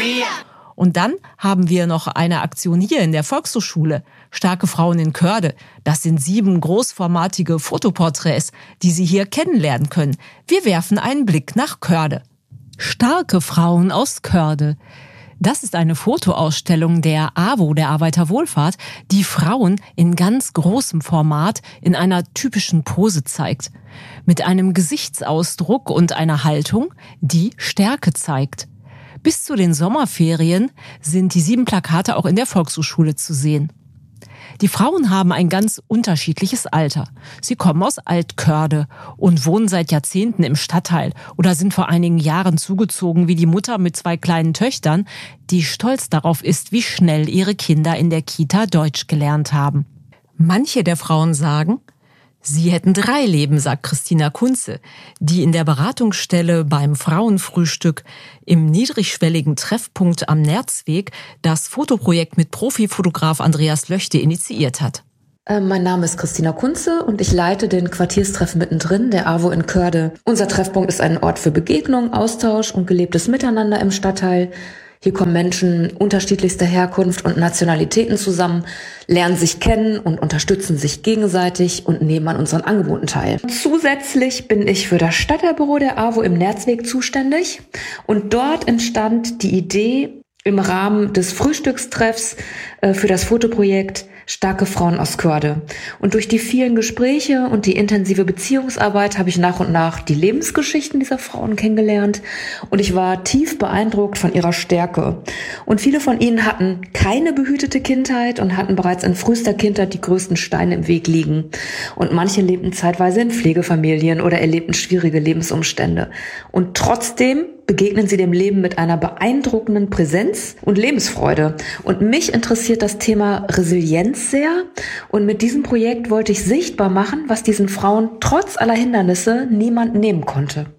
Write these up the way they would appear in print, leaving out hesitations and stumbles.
Und dann haben wir noch eine Aktion hier in der Volkshochschule. Starke Frauen in Körde. Das sind 7 großformatige Fotoporträts, die Sie hier kennenlernen können. Wir werfen einen Blick nach Körde. Starke Frauen aus Körde. Das ist eine Fotoausstellung der AWO, der Arbeiterwohlfahrt, die Frauen in ganz großem Format in einer typischen Pose zeigt. Mit einem Gesichtsausdruck und einer Haltung, die Stärke zeigt. Bis zu den Sommerferien sind die 7 Plakate auch in der Volkshochschule zu sehen. Die Frauen haben ein ganz unterschiedliches Alter. Sie kommen aus Altkörde und wohnen seit Jahrzehnten im Stadtteil oder sind vor einigen Jahren zugezogen wie die Mutter mit 2 kleinen Töchtern, die stolz darauf ist, wie schnell ihre Kinder in der Kita Deutsch gelernt haben. Manche der Frauen sagen, sie hätten 3 Leben, sagt Christina Kunze, die in der Beratungsstelle beim Frauenfrühstück im niedrigschwelligen Treffpunkt am Nerzweg das Fotoprojekt mit Profifotograf Andreas Löchte initiiert hat. Mein Name ist Christina Kunze und ich leite den Quartierstreff mittendrin der AWO in Körde. Unser Treffpunkt ist ein Ort für Begegnung, Austausch und gelebtes Miteinander im Stadtteil. Hier kommen Menschen unterschiedlichster Herkunft und Nationalitäten zusammen, lernen sich kennen und unterstützen sich gegenseitig und nehmen an unseren Angeboten teil. Zusätzlich bin ich für das Stadtteilbüro der AWO im Nerzweg zuständig und dort entstand die Idee im Rahmen des Frühstückstreffs für das Fotoprojekt Starke Frauen aus Körde. Und durch die vielen Gespräche und die intensive Beziehungsarbeit habe ich nach und nach die Lebensgeschichten dieser Frauen kennengelernt und ich war tief beeindruckt von ihrer Stärke. Und viele von ihnen hatten keine behütete Kindheit und hatten bereits in frühester Kindheit die größten Steine im Weg liegen. Und manche lebten zeitweise in Pflegefamilien oder erlebten schwierige Lebensumstände. Und trotzdem begegnen sie dem Leben mit einer beeindruckenden Präsenz und Lebensfreude. Und mich interessiert das Thema Resilienz sehr. Und mit diesem Projekt wollte ich sichtbar machen, was diesen Frauen trotz aller Hindernisse niemand nehmen konnte.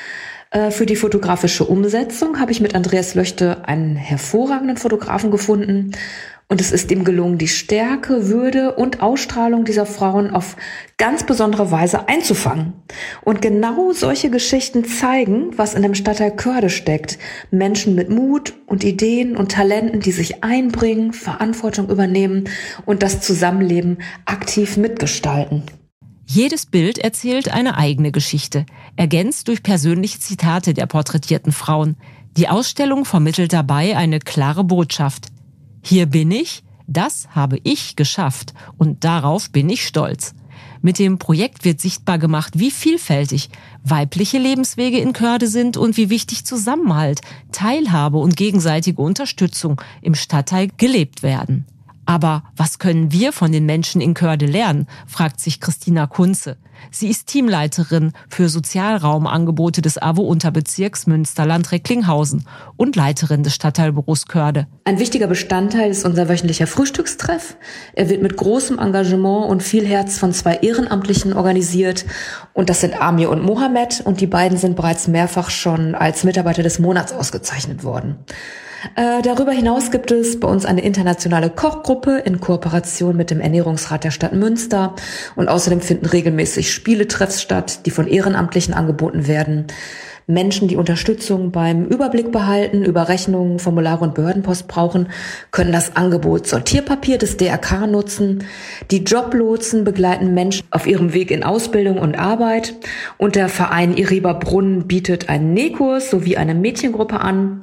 Für die fotografische Umsetzung habe ich mit Andreas Löchte einen hervorragenden Fotografen gefunden. Und es ist ihm gelungen, die Stärke, Würde und Ausstrahlung dieser Frauen auf ganz besondere Weise einzufangen. Und genau solche Geschichten zeigen, was in dem Stadtteil Körde steckt. Menschen mit Mut und Ideen und Talenten, die sich einbringen, Verantwortung übernehmen und das Zusammenleben aktiv mitgestalten. Jedes Bild erzählt eine eigene Geschichte, ergänzt durch persönliche Zitate der porträtierten Frauen. Die Ausstellung vermittelt dabei eine klare Botschaft. Hier bin ich, das habe ich geschafft und darauf bin ich stolz. Mit dem Projekt wird sichtbar gemacht, wie vielfältig weibliche Lebenswege in Körde sind und wie wichtig Zusammenhalt, Teilhabe und gegenseitige Unterstützung im Stadtteil gelebt werden. Aber was können wir von den Menschen in Körde lernen, fragt sich Christina Kunze. Sie ist Teamleiterin für Sozialraumangebote des AWO-Unterbezirks Münsterland-Recklinghausen und Leiterin des Stadtteilbüros Körde. Ein wichtiger Bestandteil ist unser wöchentlicher Frühstückstreff. Er wird mit großem Engagement und viel Herz von 2 Ehrenamtlichen organisiert. Und das sind Amir und Mohammed. Und die beiden sind bereits mehrfach schon als Mitarbeiter des Monats ausgezeichnet worden. Darüber hinaus gibt es bei uns eine internationale Kochgruppe in Kooperation mit dem Ernährungsrat der Stadt Münster und außerdem finden regelmäßig Spieletreffs statt, die von Ehrenamtlichen angeboten werden. Menschen, die Unterstützung beim Überblick behalten, über Rechnungen, Formulare und Behördenpost brauchen, können das Angebot Sortierpapier des DRK nutzen. Die Joblotsen begleiten Menschen auf ihrem Weg in Ausbildung und Arbeit. Und der Verein Iriba Brunnen bietet einen Nähkurs sowie eine Mädchengruppe an.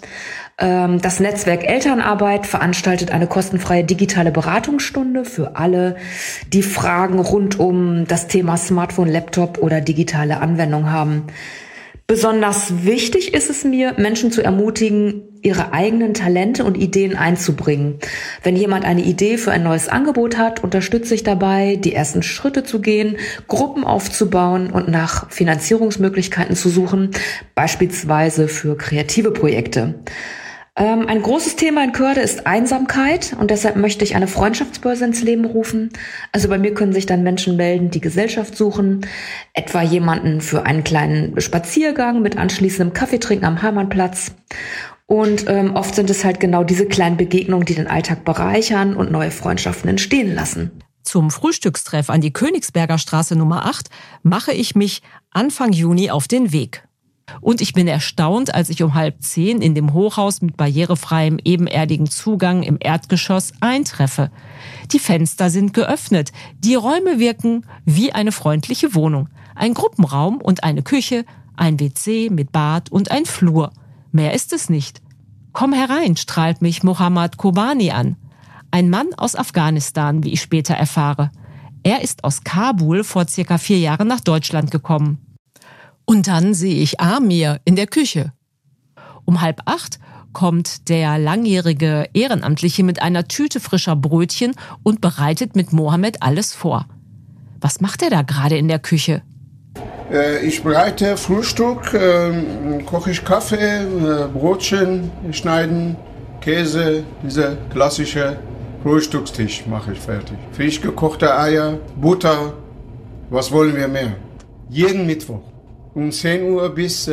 Das Netzwerk Elternarbeit veranstaltet eine kostenfreie digitale Beratungsstunde für alle, die Fragen rund um das Thema Smartphone, Laptop oder digitale Anwendung haben. Besonders wichtig ist es mir, Menschen zu ermutigen, ihre eigenen Talente und Ideen einzubringen. Wenn jemand eine Idee für ein neues Angebot hat, unterstütze ich dabei, die ersten Schritte zu gehen, Gruppen aufzubauen und nach Finanzierungsmöglichkeiten zu suchen, beispielsweise für kreative Projekte. Ein großes Thema in Körde ist Einsamkeit und deshalb möchte ich eine Freundschaftsbörse ins Leben rufen. Also bei mir können sich dann Menschen melden, die Gesellschaft suchen, etwa jemanden für einen kleinen Spaziergang mit anschließendem Kaffeetrinken am Hermannplatz. Und oft sind es halt genau diese kleinen Begegnungen, die den Alltag bereichern und neue Freundschaften entstehen lassen. Zum Frühstückstreff an die Königsberger Straße Nummer 8 mache ich mich Anfang Juni auf den Weg. Und ich bin erstaunt, als ich um 9:30 in dem Hochhaus mit barrierefreiem, ebenerdigen Zugang im Erdgeschoss eintreffe. Die Fenster sind geöffnet. Die Räume wirken wie eine freundliche Wohnung. Ein Gruppenraum und eine Küche, ein WC mit Bad und ein Flur. Mehr ist es nicht. Komm herein, strahlt mich Mohammad Kobani an. Ein Mann aus Afghanistan, wie ich später erfahre. Er ist aus Kabul vor circa 4 Jahren nach Deutschland gekommen. Und dann sehe ich Amir in der Küche. Um 7:30 kommt der langjährige Ehrenamtliche mit einer Tüte frischer Brötchen und bereitet mit Mohammed alles vor. Was macht er da gerade in der Küche? Ich bereite Frühstück, koche ich Kaffee, Brotchen schneiden, Käse, dieser klassische Frühstückstisch mache ich fertig. Frisch gekochte Eier, Butter, was wollen wir mehr? Jeden Mittwoch. Um 10 Uhr bis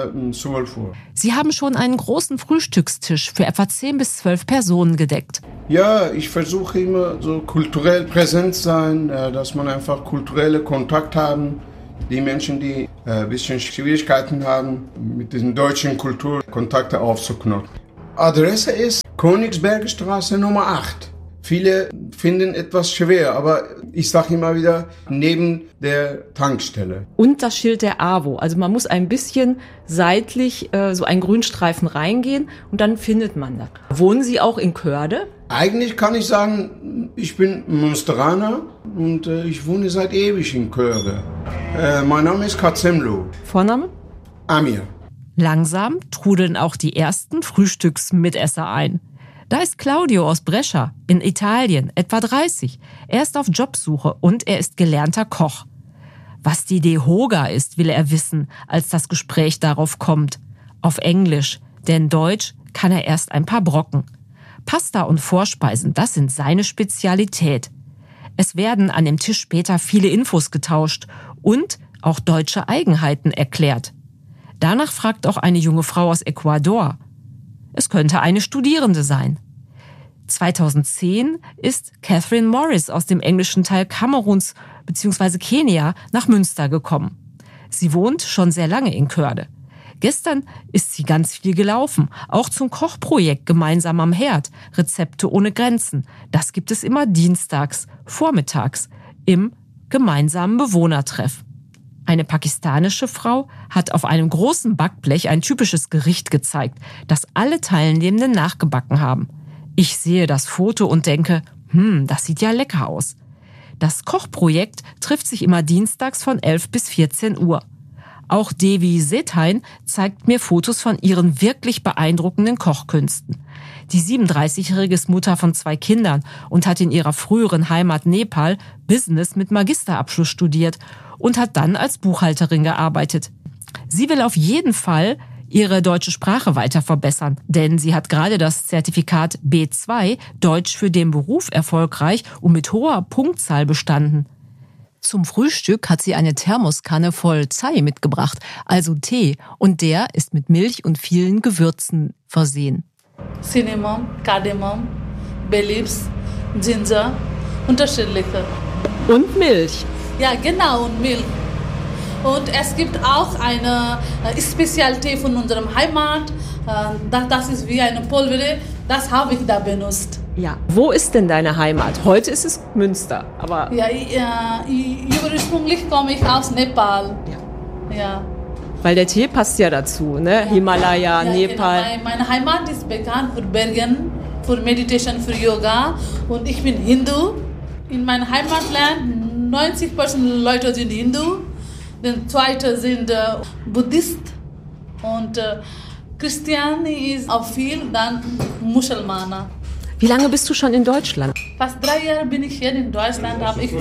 12 Uhr. Sie haben schon einen großen Frühstückstisch für etwa 10 bis 12 Personen gedeckt. Ja, ich versuche immer so kulturell präsent sein, dass man einfach kulturelle Kontakt haben. Die Menschen, die ein bisschen Schwierigkeiten haben, mit diesen deutschen Kultur Kontakte aufzuknoten. Adresse ist Königsbergstraße Nummer 8. Viele finden etwas schwer, aber ich sage immer wieder, neben der Tankstelle. Und das Schild der AWO. Also man muss ein bisschen seitlich so einen Grünstreifen reingehen und dann findet man das. Wohnen Sie auch in Körde? Eigentlich kann ich sagen, ich bin Münsteraner und ich wohne seit ewig in Körde. Mein Name ist Kazemlu. Vorname? Amir. Langsam trudeln auch die ersten Frühstücksmitesser ein. Da ist Claudio aus Brescia in Italien, etwa 30. Er ist auf Jobsuche und er ist gelernter Koch. Was die DEHOGA ist, will er wissen, als das Gespräch darauf kommt. Auf Englisch, denn Deutsch kann er erst ein paar Brocken. Pasta und Vorspeisen, das sind seine Spezialität. Es werden an dem Tisch später viele Infos getauscht und auch deutsche Eigenheiten erklärt. Danach fragt auch eine junge Frau aus Ecuador. Es könnte eine Studierende sein. 2010 ist Catherine Morris aus dem englischen Teil Kameruns bzw. Kenia nach Münster gekommen. Sie wohnt schon sehr lange in Körde. Gestern ist sie ganz viel gelaufen, auch zum Kochprojekt Gemeinsam am Herd, Rezepte ohne Grenzen. Das gibt es immer dienstags, vormittags, im gemeinsamen Bewohnertreff. Eine pakistanische Frau hat auf einem großen Backblech ein typisches Gericht gezeigt, das alle Teilnehmenden nachgebacken haben. Ich sehe das Foto und denke, das sieht ja lecker aus. Das Kochprojekt trifft sich immer dienstags von 11 bis 14 Uhr. Auch Devi Setain zeigt mir Fotos von ihren wirklich beeindruckenden Kochkünsten. Die 37-Jährige ist Mutter von 2 Kindern und hat in ihrer früheren Heimat Nepal Business mit Magisterabschluss studiert und hat dann als Buchhalterin gearbeitet. Sie will auf jeden Fall ihre deutsche Sprache weiter verbessern, denn sie hat gerade das Zertifikat B2 Deutsch für den Beruf erfolgreich und mit hoher Punktzahl bestanden. Zum Frühstück hat sie eine Thermoskanne voll Chai mitgebracht, also Tee, und der ist mit Milch und vielen Gewürzen versehen. Cinnamon, Kardamom, Bay Leaves, Ginger, unterschiedliche. Und Milch. Ja, genau, und Milch. Und es gibt auch eine Spezialität von unserem Heimat. Das ist wie eine Pulver. Das habe ich da benutzt. Ja. Wo ist denn deine Heimat? Heute ist es Münster, aber... Ja, ursprünglich komme ich aus Nepal. Ja. Weil der Tee passt ja dazu, ne? Ja. Himalaya, ja, Nepal. Genau. Meine Heimat ist bekannt für Bergen, für Meditation, für Yoga. Und ich bin Hindu. In meinem Heimatland 90% Leute sind Hindu. Der zweite sind Buddhist. Und Christiani ist auch viel, dann Musulmaner. Wie lange bist du schon in Deutschland? Fast 3 Jahre bin ich hier in Deutschland.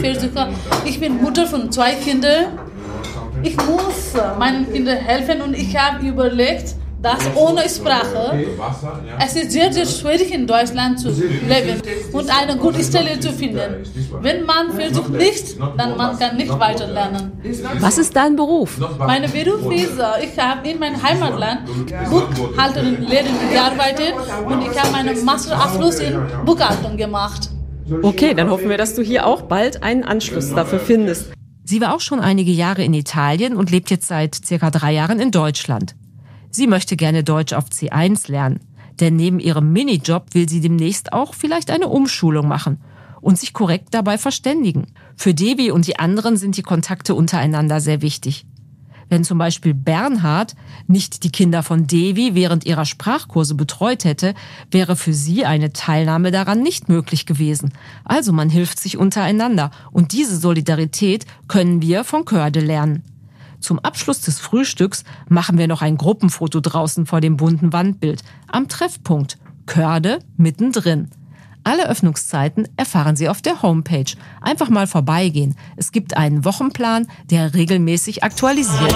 Ich bin Mutter von 2 Kindern. Ich muss meinen Kindern helfen und ich habe überlegt, dass ohne Sprache, es ist sehr, sehr schwierig in Deutschland zu leben und eine gute Stelle zu finden. Wenn man versucht nicht, dann man kann nicht weiter lernen. Was ist dein Beruf? Mein Beruf ist, ich habe in meinem Heimatland Buchhalterin Lehrerin gearbeitet und ich habe meinen Masterabschluss in Buchhaltung gemacht. Okay, dann hoffen wir, dass du hier auch bald einen Anschluss dafür findest. Sie war auch schon einige Jahre in Italien und lebt jetzt seit circa 3 Jahren in Deutschland. Sie möchte gerne Deutsch auf C1 lernen, denn neben ihrem Minijob will sie demnächst auch vielleicht eine Umschulung machen und sich korrekt dabei verständigen. Für Devi und die anderen sind die Kontakte untereinander sehr wichtig. Wenn zum Beispiel Bernhard nicht die Kinder von Devi während ihrer Sprachkurse betreut hätte, wäre für sie eine Teilnahme daran nicht möglich gewesen. Also man hilft sich untereinander und diese Solidarität können wir von Körde lernen. Zum Abschluss des Frühstücks machen wir noch ein Gruppenfoto draußen vor dem bunten Wandbild am Treffpunkt Körde mittendrin. Alle Öffnungszeiten erfahren Sie auf der Homepage. Einfach mal vorbeigehen. Es gibt einen Wochenplan, der regelmäßig aktualisiert